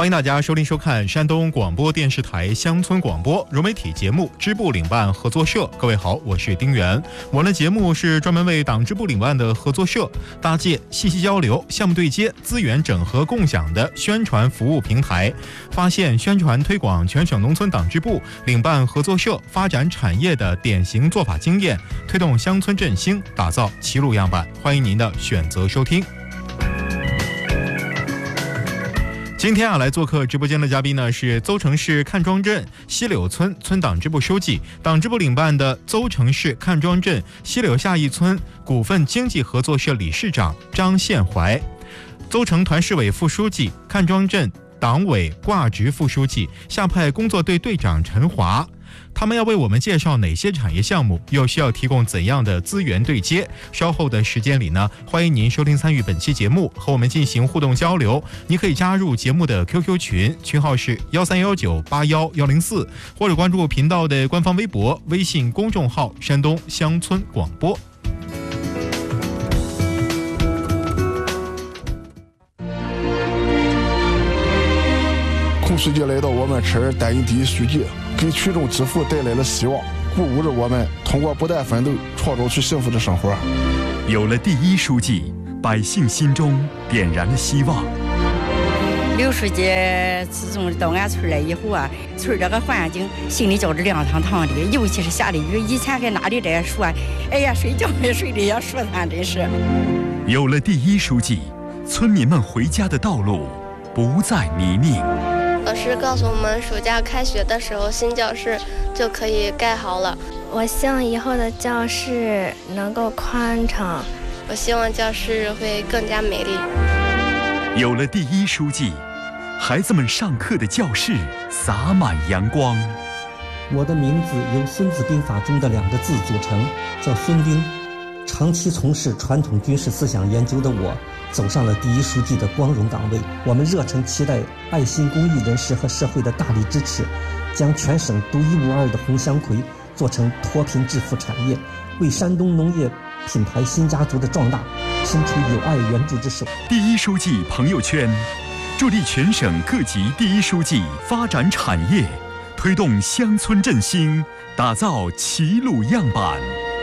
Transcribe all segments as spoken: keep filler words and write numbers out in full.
欢迎大家收听收看山东广播电视台乡村广播融媒体节目支部领办合作社。各位好，我是丁元。我们的节目是专门为党支部领办的合作社搭建信息交流、项目对接、资源整合共享的宣传服务平台，发现宣传推广全省农村党支部领办合作社发展产业的典型做法经验，推动乡村振兴，打造齐鲁样板。欢迎您的选择收听。今天啊，来做客直播间的嘉宾呢是邹城市看庄镇西柳村村党支部书记、党支部领办的邹城市看庄镇西柳下一村股份经济合作社理事长张宪怀，邹城团市委副书记、看庄镇党委挂职副书记、下派工作队队长陈华。他们要为我们介绍哪些产业项目，又需要提供怎样的资源对接？稍后的时间里呢，欢迎您收听参与本期节目，和我们进行互动交流。您可以加入节目的 Q Q 群，群号是幺三幺九八幺幺零四，或者关注频道的官方微博、微信公众号“山东乡村广播”。 孔书记来到我们村担任第一书记，给群众致富带来了希望，鼓舞着我们通过不断奋斗，创造出幸福的生活。 有了第一书记，百姓心中点燃了希望。 刘书记自从到俺村来以后啊，村这个环境心里觉着亮堂堂的，尤其是下了雨，以前还哪里在说，哎呀，睡觉没睡的呀，说咱真是。 有了第一书记，村民们回家的道路不再泥泞。 老师告诉我们，暑假开学的时候，新教室就可以盖好了。 我希望以后的教室能够宽敞， 我希望教室会更加美丽。 有了第一书记，孩子们上课的教室洒满阳光。 我的名字由《孙子兵法》中的两个字组成，叫孙兵。长期从事传统军事思想研究的我，走上了第一书记的光荣岗位。我们热诚期待爱心公益人士和社会的大力支持，将全省独一无二的红香葵做成脱贫致富产业，为山东农业品牌新家族的壮大伸出有爱援助之手。 第一书记朋友圈，助力全省各级第一书记发展产业，推动乡村振兴，打造齐鲁样板。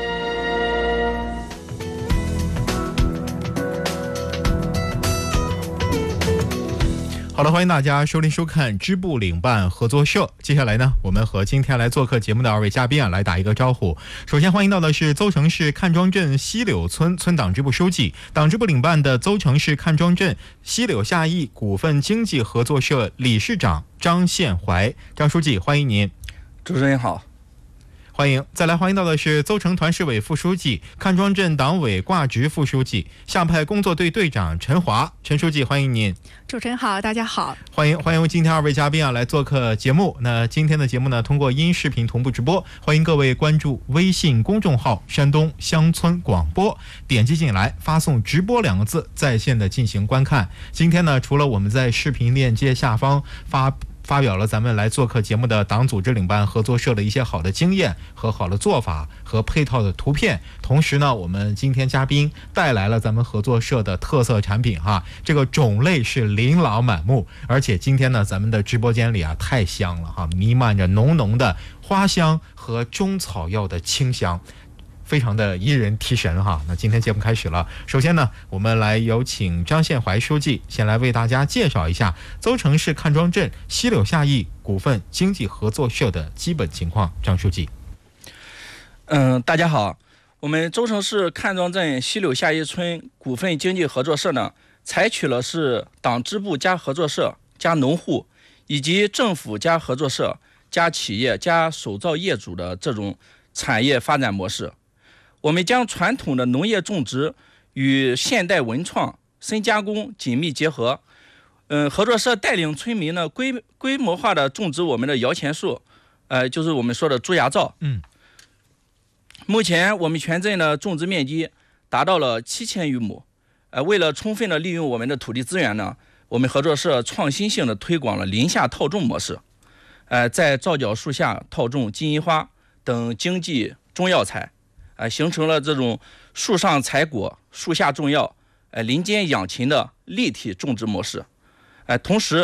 好了，欢迎大家收听收看支部领办合作社。接下来呢，我们和今天来做客节目的二位嘉宾啊，来打一个招呼。首先欢迎到的是邹城市看庄镇西柳村村党支部书记、党支部领办的邹城市看庄镇西柳下一股份经济合作社理事长张宪怀。张书记，欢迎您。 主持人好。 欢迎。再来欢迎到的是邹城团市委副书记、看庄镇党委挂职副书记、下派工作队队长陈华。陈书记，欢迎您。 主持人好，大家好。 欢迎欢迎今天二位嘉宾啊来做客节目。那今天的节目呢，通过音视频同步直播，欢迎各位关注微信公众号山东乡村广播，点击进来发送直播两个字，在线的进行观看。今天呢，除了我们在视频链接下方发发表了咱们来做客节目的党组织领办合作社的一些好的经验和好的做法和配套的图片，同时呢，我们今天嘉宾带来了咱们合作社的特色产品哈，这个种类是琳琅满目，而且今天呢，咱们的直播间里啊太香了哈，弥漫着浓浓的花香和中草药的清香，非常的怡人提神哈。那今天节目开始了，首先呢，我们来有请张宪怀书记先来为大家介绍一下邹城市看庄镇西柳下一股份经济合作社的基本情况。张书记。 嗯，大家好。我们邹城市看庄镇西柳下一村股份经济合作社呢，采取了是党支部加合作社加农户以及政府加合作社加企业加手造业主的这种产业发展模式。我们将传统的农业种植与现代文创、深加工紧密结合。嗯，合作社带领村民呢规规模化的种植我们的摇钱树，呃，就是我们说的猪牙皂。 嗯。 目前我们全镇的种植面积达到了七千余亩。呃，为了充分的利用我们的土地资源呢，我们合作社创新性的推广了林下套种模式。呃，在皂角树下套种金银花等经济中药材。呃，形成了这种树上采果、树下种药、呃林间养禽的立体种植模式。呃，同时，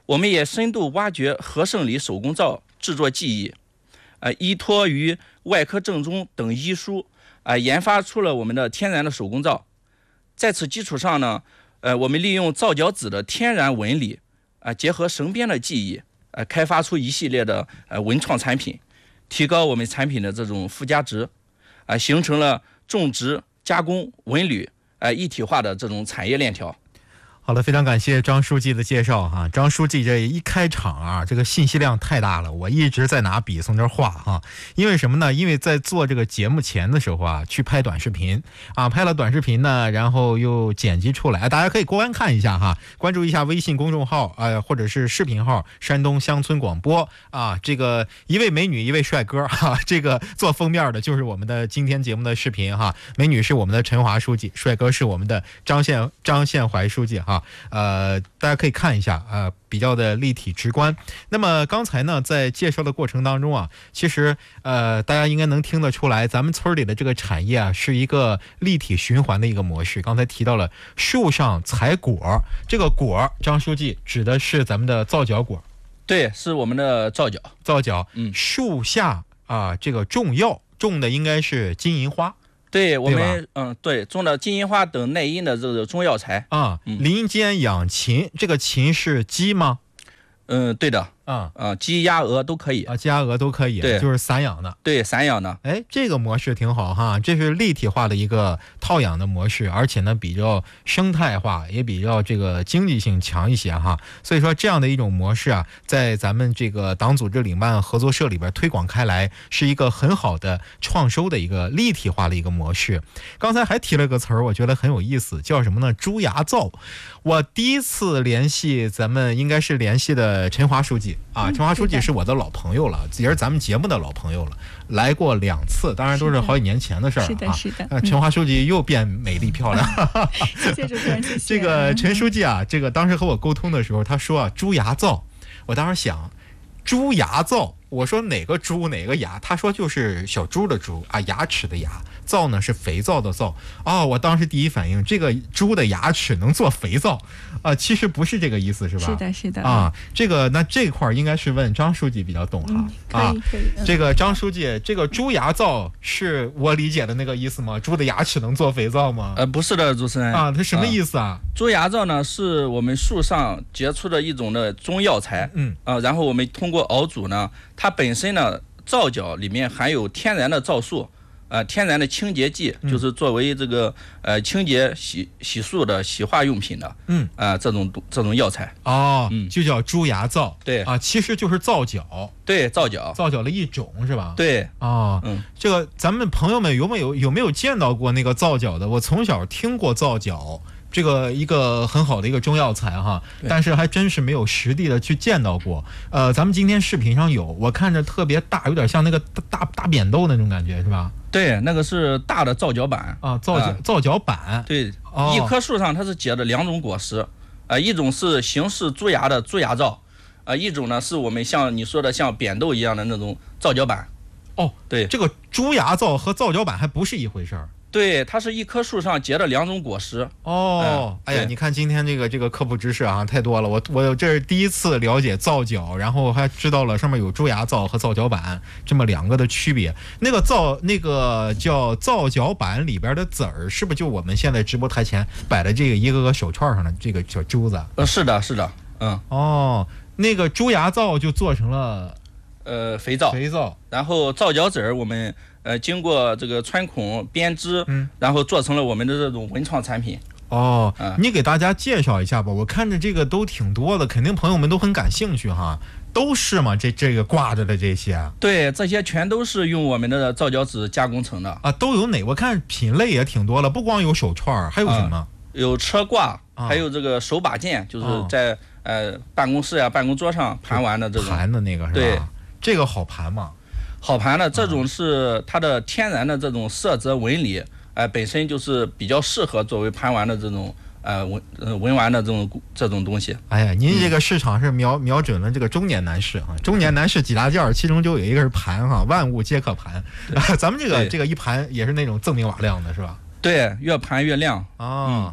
我们也深度挖掘和盛里手工皂制作技艺，呃，依托于外科正宗等医书，啊、呃，研发出了我们的天然的手工皂。在此基础上呢，呃，我们利用皂角籽的天然纹理，啊、呃，结合绳编的技艺，呃，开发出一系列的呃文创产品，提高我们产品的这种附加值，啊、呃，形成了种植、加工、纹理，呃，一体化的这种产业链条。 好了，非常感谢张书记的介绍哈。张书记这一开场啊，这个信息量太大了，我一直在拿笔从这儿画哈。因为什么呢？因为在做这个节目前的时候啊，去拍短视频啊，拍了短视频呢，然后又剪辑出来，大家可以过观看一下哈，关注一下微信公众号啊、呃，或者是视频号山东乡村广播啊。这个一位美女，一位帅哥哈，这个做封面的就是我们的今天节目的视频哈。美女是我们的陈华书记，帅哥是我们的张宪张宪怀书记哈。呃，大家可以看一下啊、呃，比较的立体直观。那么刚才呢，在介绍的过程当中啊，其实呃，大家应该能听得出来，咱们村里的这个产业啊，是一个立体循环的一个模式。刚才提到了树上采果，这个果，张书记指的是咱们的皂角果。 对，是我们的皂角。 皂角， 嗯， 树下啊、呃，这个种药，种的应该是金银花。 对我们，嗯，对，种的金银花等耐阴的这个中药材啊。嗯、林间养禽，这个禽是鸡吗？ 嗯，对的。 啊啊，鸡、鸭、鹅都可以啊，鸡、鸭、鹅都可以， 对， 就是散养的。 对，散养的。 哎，这个模式挺好哈，这是立体化的一个套养的模式，而且呢比较生态化，也比较这个经济性强一些哈。所以说这样的一种模式啊，在咱们这个党组织领办合作社里边推广开来，是一个很好的创收的一个立体化的一个模式。刚才还提了个词儿，我觉得很有意思，叫什么呢？猪牙皂。我第一次联系咱们应该是联系的陈华书记啊，陈华书记是我的老朋友了，也是咱们节目的老朋友了，来过两次，当然都是好几年前的事儿啊。 是的，是的。 呃，陈华书记又变美丽漂亮。 谢谢主持人，谢谢。 这个陈书记啊，这个当时和我沟通的时候，他说啊，猪牙皂，我当时想，猪牙皂，我说哪个猪哪个牙？他说就是小猪的猪啊，牙齿的牙。皂呢是肥皂的皂哦，我当时第一反应，这个猪的牙齿能做肥皂啊、呃？其实不是这个意思，是吧？ 是的，是的啊，这个那这块应该是问张书记比较懂哈、 嗯、可以啊。 可以。嗯、 这个张书记，这个猪牙皂是我理解的那个意思吗？猪的牙齿能做肥皂吗？ 呃，不是的，主持人啊，它什么意思啊？ 呃、猪牙皂呢，是我们树上结出的一种的中药材， 嗯啊、呃，然后我们通过熬煮呢，它本身呢，皂角里面含有天然的皂素。呃，天然的清洁剂，就是作为这个呃清洁洗洗漱的洗化用品的， 嗯， 啊、呃、这种这种药材哦，嗯，就叫猪牙皂， 对啊，其实就是皂角， 对，皂角， 皂角的一种是吧？ 对， 哦，嗯，这个咱们朋友们有没有有没有见到过那个皂角的？我从小听过皂角。这个一个很好的一个中药材哈，但是还真是没有实地的去见到过。呃，咱们今天视频上有，我看着特别大，有点像那个大大大扁豆那种感觉，是吧？ 对，那个是大的皂角板啊，皂角、呃、皂角板。 对、 哦， 一棵树上它是结的两种果实，呃，一种是形似猪牙的猪牙皂，呃，一种呢是我们像你说的像扁豆一样的那种皂角板。 哦， 对， 这个猪牙皂和皂角板还不是一回事儿。 对，它是一棵树上结的两种果实。 哦、 嗯， 哎呀，你看今天这个这个科普知识啊，太多了。我我这是第一次了解皂角，然后还知道了上面有猪牙皂和皂角板这么两个的区别。那个皂那个叫皂角板里边的籽儿，是不是就我们现在直播台前摆的这个一个个手串上的这个小珠子？ 呃，是的，是的，嗯。 哦，那个猪牙皂就做成了呃肥皂， 肥皂， 然后皂角籽儿我们。呃，经过这个穿孔编织， 嗯， 然后做成了我们的这种文创产品。 哦， 嗯、 你给大家介绍一下吧，我看着这个都挺多的，肯定朋友们都很感兴趣哈。都是吗？这这个挂着的这些？ 对，这些全都是用我们的皂角籽加工成的啊。都有哪？我看品类也挺多了，不光有手串，还有什么？啊、 有车挂、啊，还有这个手把件，就是在、啊、呃办公室呀、办公桌上盘完的这种盘的那个是吧？ 对， 这个好盘吗？ 好盘的这种是它的天然的这种色泽纹理，哎、呃，本身就是比较适合作为盘玩的这种呃文呃文玩的这种这种东西。 哎呀，您这个市场是瞄、嗯、瞄准了这个中年男士哈，中年男士几大件，其中就有一个是盘哈，万物皆可盘。啊、咱们这个这个一盘也是那种锃明瓦亮的是吧？ 对，越盘越亮啊。嗯，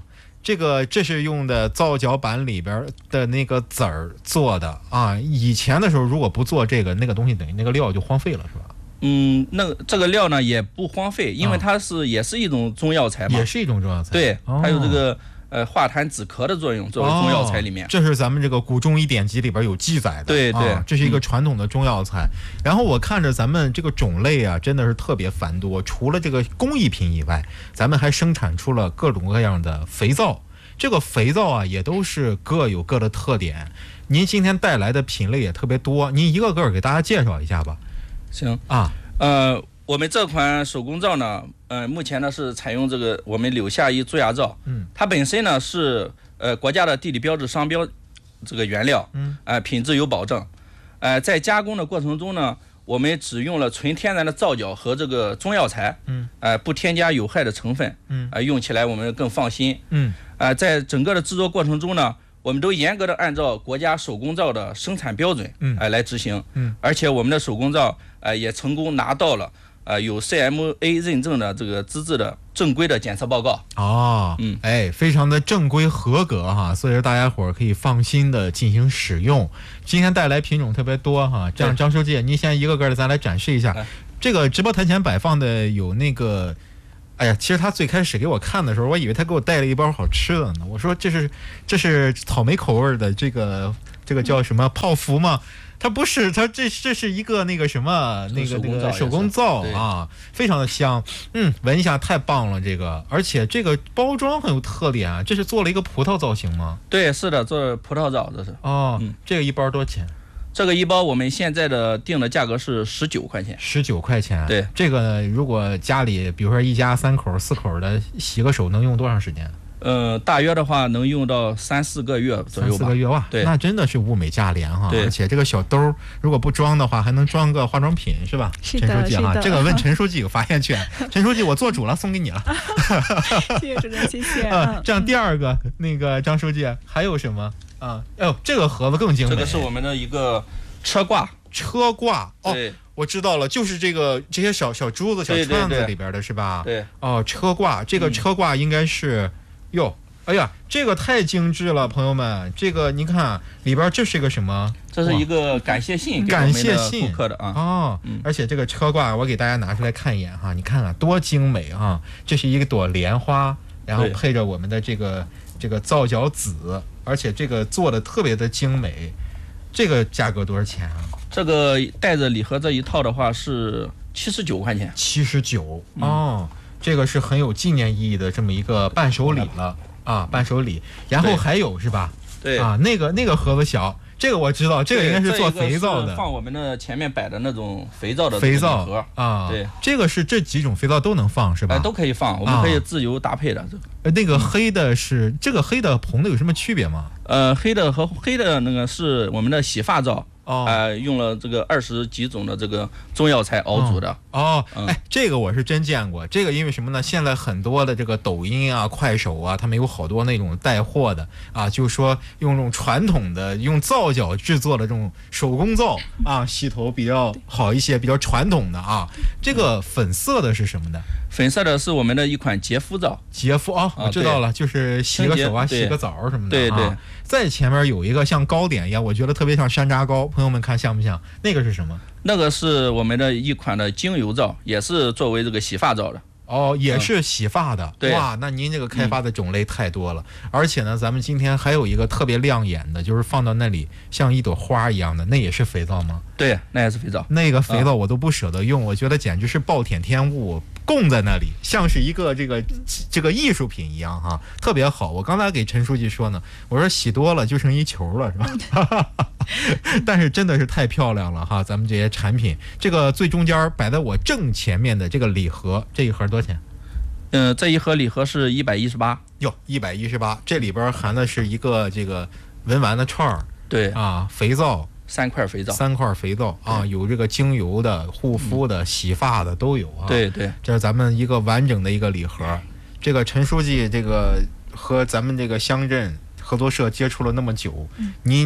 这个这是用的皂角板里边的那个籽儿做的啊。以前的时候如果不做这个，那个东西等于那个料就荒废了，是吧？ 嗯，那这个料呢也不荒废，因为它是、啊、也是一种中药材嘛， 也是一种中药材。 对， 哦、 还有这个呃化痰止咳的作用，作为中药材里面、 哦。这是咱们这个古中医典籍里边有记载的。 对对、 啊，这是一个传统的中药材、嗯。然后我看着咱们这个种类啊，真的是特别繁多。除了这个工艺品以外，咱们还生产出了各种各样的肥皂。这个肥皂啊，也都是各有各的特点。您今天带来的品类也特别多，您一个个给大家介绍一下吧。 行啊， 呃，我们这款手工皂呢，呃，目前呢是采用这个我们柳下一猪牙皂， 嗯， 它本身呢是呃国家的地理标志商标这个原料， 嗯， 呃，品质有保证，呃，在加工的过程中呢，我们只用了纯天然的皂角和这个中药材， 嗯， 呃，不添加有害的成分， 嗯， 呃，用起来我们更放心， 嗯， 呃，在整个的制作过程中呢，我们都严格的按照国家手工皂的生产标准， 嗯， 呃、来执行， 嗯， 而且我们的手工皂，呃，也成功拿到了，呃，有 C M A 认证的这个资质的正规的检测报告。 哦， 嗯， 哎，非常的正规合格哈，所以说大家伙儿可以放心的进行使用。今天带来品种特别多哈，这样张书记，您先一个个的咱来展示一下。这个直播台前摆放的有那个。哎呀，其实他最开始给我看的时候，我以为他给我带了一包好吃的呢。我说这是这是草莓口味的这个这个叫什么泡芙吗？它不是，它这这是一个那个什么那个那个手工皂啊，非常的香。嗯，闻一下太棒了这个，而且这个包装很有特点啊。这是做了一个葡萄造型吗？ 对，是的，做葡萄皂这是。 哦，嗯，这个一包多少钱？ 这个一包我们现在的定的价格是十九块钱， 十九块钱。 对， 这个如果家里比如说一家三口、四口的洗个手能用多长时间？ 呃，大约的话能用到三四个月左右吧。 三四个月哇， 对， 那真的是物美价廉哈。 对， 而且这个小兜如果不装的话，还能装个化妆品是吧？ 是的， 陈书记哈，这个问陈书记有发言权。陈书记，我做主了，送给你了。 谢谢主任，谢谢。 啊，这样第二个那个张书记还有什么啊？哎呦，这个盒子更精美。 这个是我们的一个车挂。 车挂哦， 对， 我知道了，就是这个这些小小珠子、小串子里边的是吧？ 对， 哦，车挂，这个车挂应该是，哟、嗯，哎呀，这个太精致了，朋友们，这个您看里边这是个什么？ 这是一个感谢信给感谢信顾客的啊。 哦、嗯，而且这个车挂我给大家拿出来看一眼哈，你看看多精美啊！这是一朵莲花，然后配着我们的这个这个皂角籽，而且这个做的特别的精美。这个价格多少钱啊？ 这个带着礼盒这一套的话是七十九块钱。 七十九哦，这个是很有纪念意义的这么一个伴手礼了啊，伴手礼。然后还有是吧？ 对啊，那个那个盒子小，这个我知道，这个应该是做肥皂的， 放我们的前面摆的那种肥皂的肥皂盒啊。 对， 这个是这几种肥皂都能放是吧？ 哎，都可以放，我们可以自由搭配的。 呃、啊，那个黑的是、嗯、这个黑的红的有什么区别吗？ 呃，黑的和黑的那个是我们的洗发皂。 哦， 呃，用了这个二十几种的这个中药材熬煮的。 哦，嗯、哎，这个我是真见过。这个因为什么呢？现在很多的这个抖音啊、快手啊，他们有好多那种带货的啊，就是说用这种传统的用皂角制作的这种手工皂啊，洗头比较好一些，比较传统的啊。这个粉色的是什么的？ 粉色的是我们的一款洁肤皂。 洁肤哦，我知道了，就是洗个手啊，洗个澡什么的。 对对。 啊在前面有一个像糕点一样，我觉得特别像山楂糕，朋友们看像不像？那个是什么？ 那个是我们的一款的精油皂，也是作为这个洗发皂的。 哦，也是洗发的。 对、 嗯，哇，那您这个开发的种类太多了、嗯。而且呢，咱们今天还有一个特别亮眼的，就是放到那里像一朵花一样的，那也是肥皂吗？ 对，那也是肥皂。 那个肥皂我都不舍得用，嗯、我觉得简直是暴殄天物。供在那里，像是一个这个这个艺术品一样哈，特别好。我刚才给陈书记说呢，我说洗多了就剩一球了，是吧？但是真的是太漂亮了哈，咱们这些产品，这个最中间摆在我正前面的这个礼盒，这一盒多少钱？ 嗯、呃，这一盒礼盒是一百一十八。 哟，一百一十八，这里边含的是一个这个文玩的串儿， 对啊，肥皂。 三块肥皂， 三块肥皂啊，有这个精油的、护肤的、嗯、洗发的都有啊。 对对， 这是咱们一个完整的一个礼盒。这个陈书记，这个和咱们这个乡镇合作社接触了那么久，嗯、您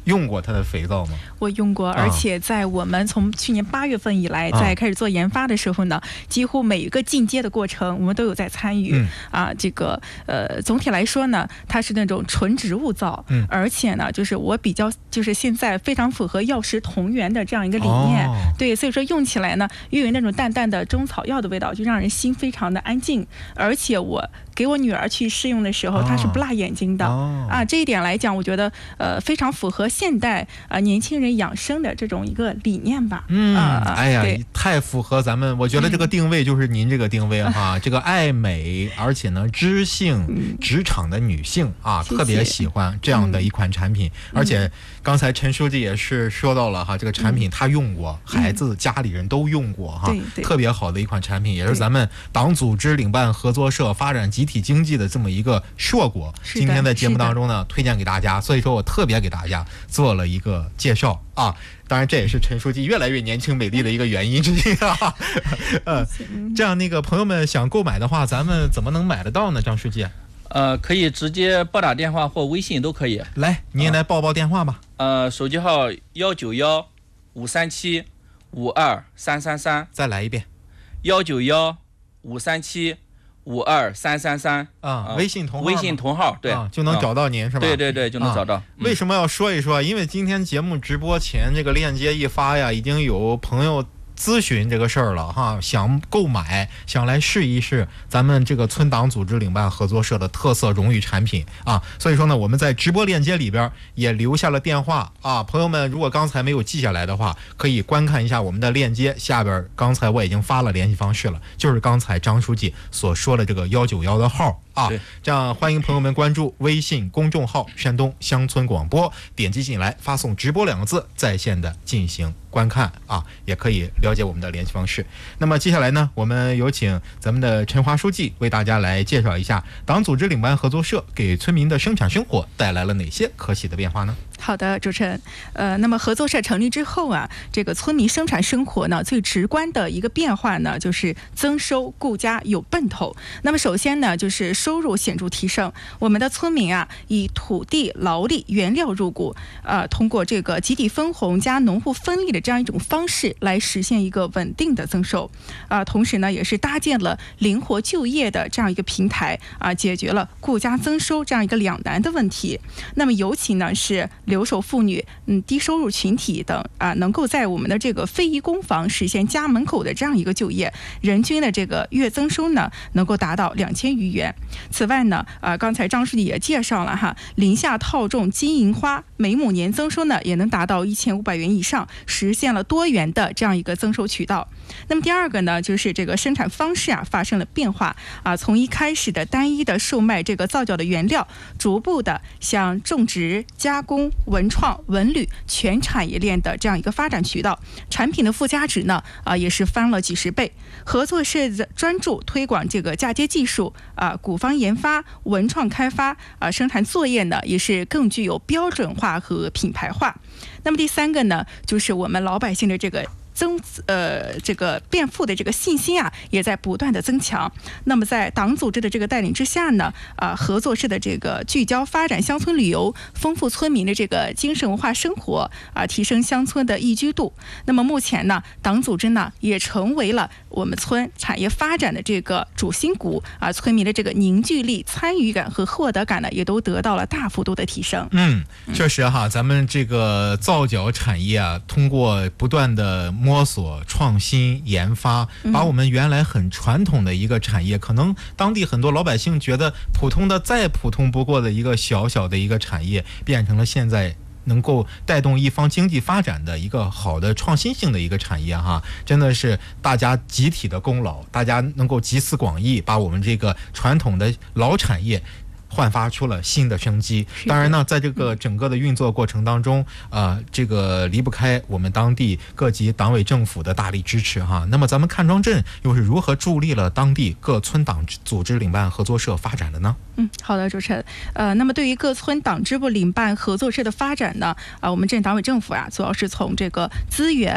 用过它的肥皂吗？ 我用过，而且在我们从去年八月份以来，在开始做研发的时候呢，几乎每一个进阶的过程，我们都有在参与。嗯、啊，这个呃，总体来说呢，它是那种纯植物皂，嗯、而且呢，就是我比较就是现在非常符合药食同源的这样一个理念。哦、对，所以说用起来呢，又有那种淡淡的中草药的味道，就让人心非常的安静。而且我给我女儿去试用的时候，她是不辣眼睛的。哦、啊，这一点来讲，我觉得呃非常符合现代啊、呃、年轻人养生的这种一个理念吧。 嗯， 呃、 哎呀，太符合咱们，我觉得这个定位就是您这个定位哈，嗯、这个爱美，而且呢知性、职场的女性啊， 谢谢特别喜欢这样的一款产品。嗯、而且刚才陈书记也是说到了哈，这个产品他用过，嗯、孩子家里人都用过哈， 对， 特别好的一款产品，也是咱们党组织领办合作社发展集体经济的这么一个硕果。今天在节目当中呢，推荐给大家，所以说我特别给大家做了一个介绍啊。当然，这也是陈书记越来越年轻美丽的一个原因之一啊。呃，这样那个朋友们想购买的话，咱们怎么能买得到呢？张书记？ 呃，可以直接拨打电话或微信都可以。 来，你也来报报电话吧。 呃，手机号幺九幺五三七五二三三三。 再来一遍。 幺九幺五三七五二三三三啊，微信同号， 微信同号，对、 啊，就能找到您、啊、是吧？ 对对对，就能找到、啊嗯。为什么要说一说？因为今天节目直播前这个链接一发呀，已经有朋友咨询这个事儿了哈，想购买，想来试一试咱们这个村党组织领办合作社的特色荣誉产品啊。所以说呢，我们在直播链接里边也留下了电话啊，朋友们如果刚才没有记下来的话，可以观看一下我们的链接下边，刚才我已经发了联系方式了，就是刚才张书记所说的这个幺九幺的号啊。这样欢迎朋友们关注微信公众号山东乡村广播，点击进来发送直播两个字，在线的进行观看啊，也可以了解我们的联系方式。那么接下来呢，我们有请咱们的陈华书记为大家来介绍一下党组织领办合作社给村民的生产生活带来了哪些可喜的变化呢？ 好的，主持人，呃，那么合作社成立之后啊，这个村民生产生活呢，最直观的一个变化呢，就是增收顾家有奔头。那么首先呢，就是收入显著提升。我们的村民啊，以土地、劳力、原料入股，呃，通过这个集体分红加农户分利的这样一种方式来实现一个稳定的增收。啊、呃，同时呢，也是搭建了灵活就业的这样一个平台啊、呃，解决了顾家增收这样一个两难的问题。那么尤其呢是留守妇女、嗯低收入群体等啊，能够在我们的这个非遗工坊实现家门口的这样一个就业，人均的这个月增收呢，能够达到两千余元。此外呢，啊，刚才张书记也介绍了哈，林下套种金银花，每亩年增收呢也能达到一千五百元以上，实现了多元的这样一个增收渠道。那么第二个呢，就是这个生产方式啊发生了变化啊，从一开始的单一的售卖这个皂角的原料，逐步的向种植、加工、文创、文旅全产业链的这样一个发展渠道，产品的附加值呢啊也是翻了几十倍。合作社的专注推广这个嫁接技术啊，古方研发、文创开发啊，生产作业呢也是更具有标准化和品牌化。那么第三个呢，就是我们老百姓的这个增呃这个变富的这个信心啊，也在不断的增强。那么在党组织的这个带领之下呢，啊、呃、合作社的这个聚焦发展乡村旅游，丰富村民的这个精神文化生活啊、呃，提升乡村的宜居度。那么目前呢，党组织呢也成为了我们村产业发展的这个主心骨啊、呃，村民的这个凝聚力、参与感和获得感呢，也都得到了大幅度的提升。 嗯，确实哈，咱们这个皂角产业啊，通过不断的摸索、创新、研发，把我们原来很传统的一个产业，可能当地很多老百姓觉得普通的再普通不过的一个小小的一个产业，变成了现在能够带动一方经济发展的一个好的创新性的一个产业哈，真的是大家集体的功劳，大家能够集思广益，把我们这个传统的老产业焕发出了新的生机。当然呢，在这个整个的运作过程当中，呃，这个离不开我们当地各级党委政府的大力支持哈。那么咱们看庄镇又是如何助力了当地各村党组织领办合作社发展的呢？ 嗯，好的，主持人。呃，那么对于各村党支部领办合作社的发展呢，啊、呃，我们镇党委政府啊，主要是从这个资源、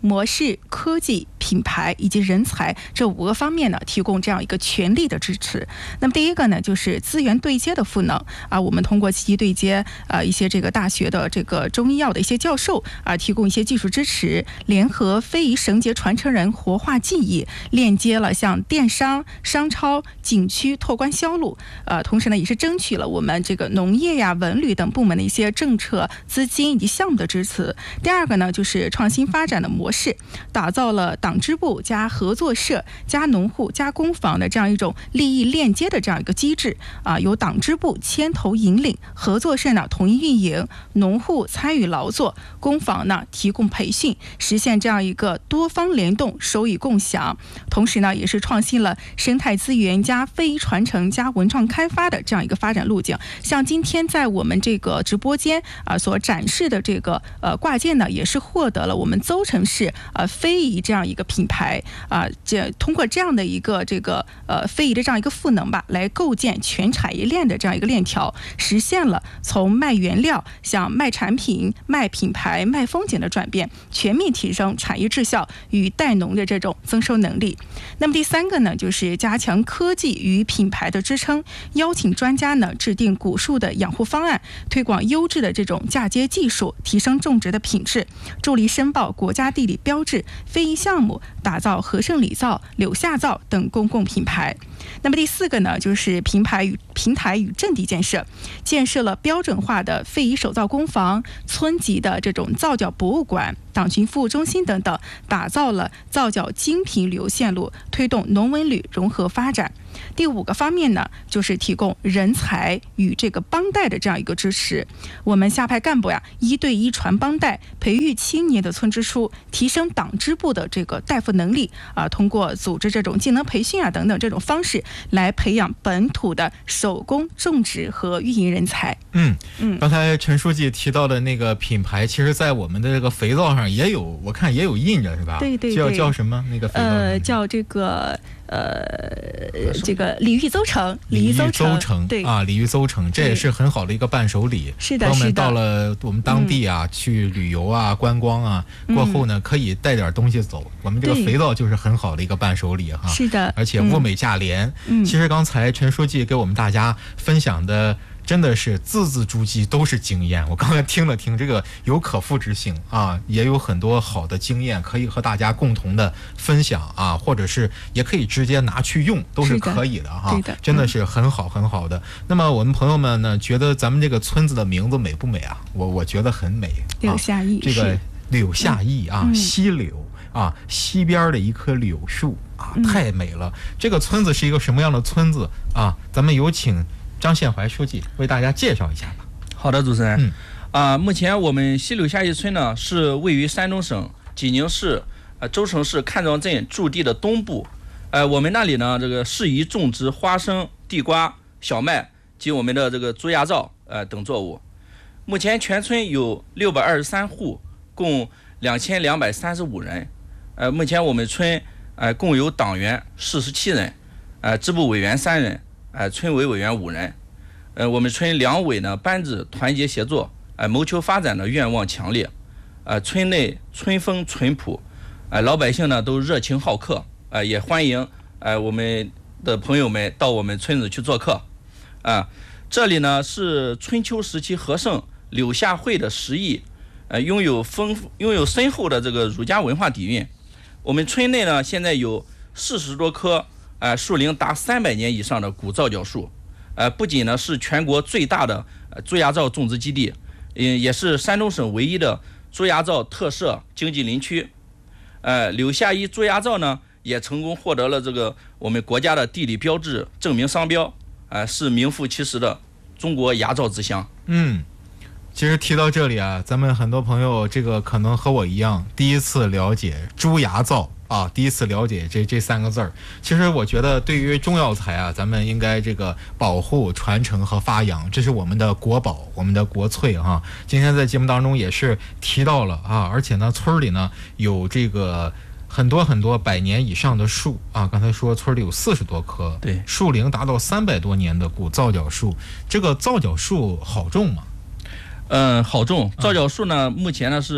模式、科技、品牌以及人才这五个方面呢，提供这样一个全力的支持。那么第一个呢，就是资源对接的赋能啊，我们通过积极对接呃一些这个大学的这个中医药的一些教授啊，提供一些技术支持，联合非遗绳结传承人活化技艺，链接了像电商、商超、景区拓宽销路，呃，同时呢，也是争取了我们这个农业呀、文旅等部门的一些政策、资金以及项目的支持。第二个呢，就是创新发展的模式，打造了党支部加合作社加农户加工坊的这样一种利益链接的这样一个机制啊，由党支部牵头引领，合作社呢统一运营，农户参与劳作，工坊呢提供培训，实现这样一个多方联动、收益共享。同时呢，也是创新了生态资源加非遗传承加文创开发的这样一个发展路径。像今天在我们这个直播间啊所展示的这个呃挂件呢，也是获得了我们邹城市呃非遗这样一个品牌啊，这通过这样的一个这个呃非遗的这样一个赋能吧，来构建全产业链的这样一个链条，实现了从卖原料向卖产品、卖品牌、卖风景的转变，全面提升产业质效与带农的这种增收能力。那么第三个呢，就是加强科技与品牌的支撑，邀请专家呢制定古树的养护方案，推广优质的这种嫁接技术，提升种植的品质，助力申报国家地理标志、非遗项目，打造和盛礼造、柳下造等公共品牌。那么第四个呢，就是平台与平台与阵地建设，建设了标准化的非遗手造工坊、村级的这种造脚博物馆、党群服务中心等等，打造了造脚精品旅游线路，推动农文旅融合发展。第五个方面呢，就是提供人才与这个帮带的这样一个支持。我们下派干部呀，一对一传帮带，培育青年的村支书，提升党支部的这个带负能力啊，通过组织这种技能培训啊等等这种方式，来培养本土的手工种植和运营人才。 嗯嗯，刚才陈书记提到的那个品牌，其实在我们的这个肥皂上也有，我看也有印着，是吧？ 对对对， 叫叫什么那个肥皂？ 呃，叫这个。呃，这个礼遇邹城， 礼遇邹城，对啊，礼遇邹城，这也是很好的一个伴手礼。 是的， 是的。我们到了我们当地啊，嗯、去旅游啊、观光啊，过后呢，可以带点东西走。嗯、我们这个肥皂就是很好的一个伴手礼哈。 是的， 而且物美价廉。嗯，其实刚才陈书记给我们大家分享的。真的是字字珠玑都是经验，我刚才听了听，这个有可复制性啊，也有很多好的经验可以和大家共同的分享啊，或者是也可以直接拿去用，都是可以的哈、啊。真的是很好很好的。那么我们朋友们呢，觉得咱们这个村子的名字美不美啊？我我觉得很美。 柳下义、 啊，这个柳下义啊，嗯、西柳啊，西边的一棵柳树啊，太美了。嗯、这个村子是一个什么样的村子啊？咱们有请张宪怀书记为大家介绍一下吧。 好的，主持人。 嗯， 啊，目前我们西柳下义村呢是位于山东省济宁市呃周城市看庄镇驻地的东部。呃，我们那里呢这个适宜种植花生、地瓜、小麦及我们的这个猪牙皂呃等作物。目前全村有六百二十三户，共两千两百三十五人。呃，目前我们村呃共有党员四十七人，呃支部委员三人。呃，村委委员五人，呃，我们村两委呢班子团结协作，呃，谋求发展的愿望强烈，呃，村内村风淳朴，呃，老百姓呢都热情好客，呃，也欢迎呃我们的朋友们到我们村子去做客，啊、呃，这里呢是春秋时期和盛柳下惠的实邑，呃，拥有丰富拥有深厚的这个儒家文化底蕴。我们村内呢现在有四十多棵。呃，树龄达三百年以上的古皂角树，呃，不仅呢是全国最大的呃猪牙皂种植基地，嗯，也是山东省唯一的猪牙皂特色经济林区。呃，柳下义猪牙皂呢，也成功获得了这个我们国家的地理标志证明商标，呃，是名副其实的中国牙皂之乡。 嗯，其实提到这里啊，咱们很多朋友这个可能和我一样，第一次了解猪牙皂。啊，第一次了解这这三个字儿，其实我觉得对于中药材啊，咱们应该这个保护、传承和发扬，这是我们的国宝，我们的国粹哈、啊。今天在节目当中也是提到了啊，而且呢，村里呢有这个很多很多百年以上的树啊，刚才说村里有四十多棵， 对， 树龄达到三百多年的古皂角树，这个皂角树好种吗？ 嗯，好种。皂角树呢，目前呢是。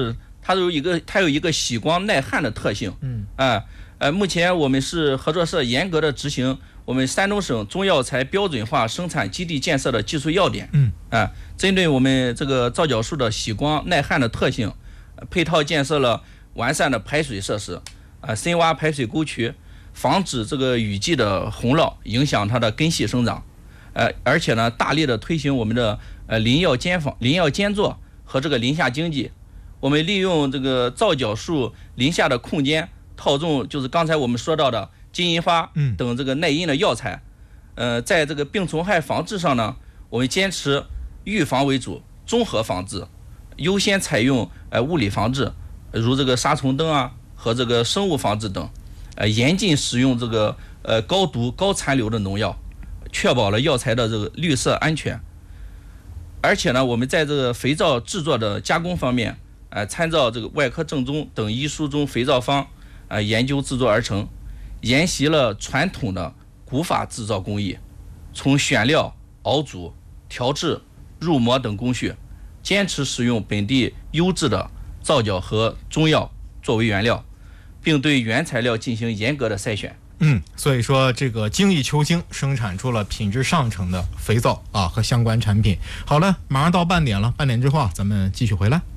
它有一个它有一个吸光耐焊的特性。 嗯啊呃，目前我们是合作社严格的执行我们山东省中药材标准化生产基地建设的技术要点。 嗯啊，针对我们这个皂角树的吸光耐焊的特性，配套建设了完善的排水设施，啊，深挖排水沟渠，防止这个雨季的洪涝影响它的根系生长。呃，而且呢，大力的推行我们的呃林药间房、林药间作和这个林下经济。我们利用这个皂角树林下的空间，套种就是刚才我们说到的金银花等这个耐阴的药材。呃，在这个病虫害防治上呢，我们坚持预防为主，综合防治，优先采用呃物理防治，如这个杀虫灯啊和这个生物防治等，呃，严禁使用这个呃高毒高残留的农药。确保了药材的这个绿色安全，而且呢，我们在这个肥皂制作的加工方面，呃，参照这个外科正宗等医书中肥皂方，呃，研究制作而成，沿袭了传统的古法制造工艺，从选料、熬煮、调制、入模等工序，坚持使用本地优质的皂角和中药作为原料，并对原材料进行严格的筛选。 嗯，所以说这个精益求精，生产出了品质上乘的肥皂啊和相关产品。好了，马上到半点了，半点之后啊，咱们继续回来。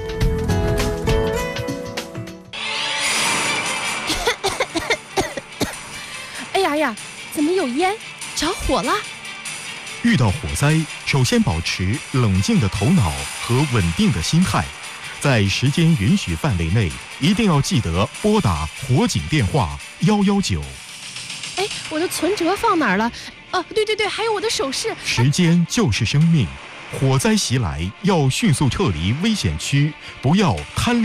哎呀呀，怎么有烟？着火了！ 遇到火灾，首先保持冷静的头脑和稳定的心态，在时间允许范围内，一定要记得拨打火警电话幺幺九。 哎，我的存折放哪儿了？哦，对对对，还有我的首饰。 时间就是生命，火灾袭来要迅速撤离危险区，不要贪恋。